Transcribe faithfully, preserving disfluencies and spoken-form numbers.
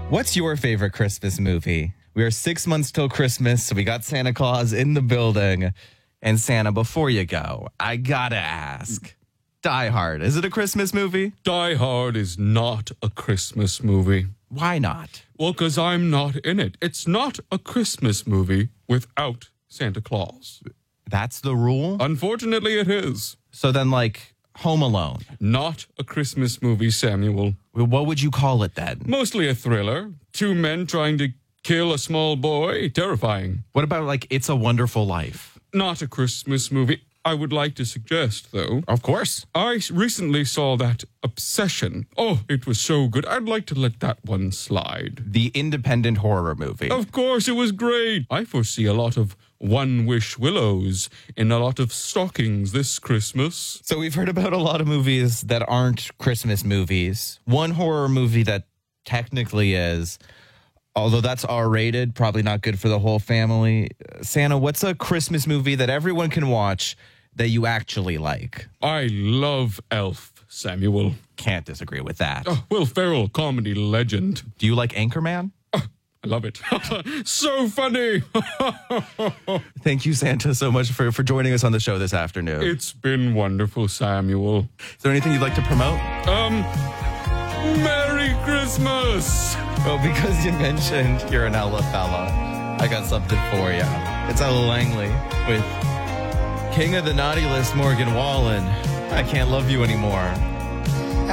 What's your favorite Christmas movie? We are six months till Christmas, so we got Santa Claus in the building. And Santa, before you go, I gotta ask, Die Hard, is it a Christmas movie? Die Hard is not a Christmas movie. Why not? Well, because I'm not in it. It's not a Christmas movie without Santa Claus. That's the rule? Unfortunately, it is. So then, like, Home Alone. Not a Christmas movie, Samuel. What would you call it then? Mostly a thriller. Two men trying to kill a small boy. Terrifying. What about, like, It's a Wonderful Life? Not a Christmas movie. I would like to suggest, though. Of course. I recently saw that Obsession. Oh, it was so good. I'd like to let that one slide. The independent horror movie. Of course, it was great. I foresee a lot of one-wish willows in a lot of stockings this Christmas. So we've heard about a lot of movies that aren't Christmas movies. One horror movie that technically is, although that's R-rated, probably not good for the whole family. Santa, what's a Christmas movie that everyone can watch that you actually like? I love Elf, Samuel. Can't disagree with that. Oh, Will Ferrell, comedy legend. Do you like Anchorman? Oh, I love it. So funny. Thank you, Santa, so much for, for joining us on the show this afternoon. It's been wonderful, Samuel. Is there anything you'd like to promote? Um, Merry Christmas. Well, because you mentioned you're an Ella fella, I got something for you. It's Ella Langley with King of the Naughty List, Morgan Wallen. I Can't Love You Anymore.